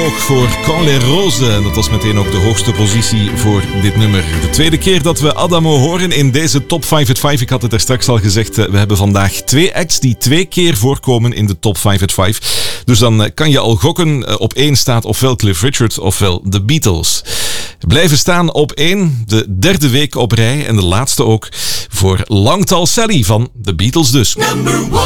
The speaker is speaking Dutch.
omhoog voor Quand les Roses. En dat was meteen ook de hoogste positie voor dit nummer. De tweede keer dat we Adamo horen in deze Top 5 at 5. Ik had het er straks al gezegd, we hebben vandaag 2 acts die 2 keer voorkomen in de Top 5 at 5. Dus dan kan je al gokken. Op 1 staat ofwel Cliff Richard ofwel The Beatles. Blijven staan op 1, de 3e week op rij en de laatste ook voor Langtal Sally van The Beatles dus.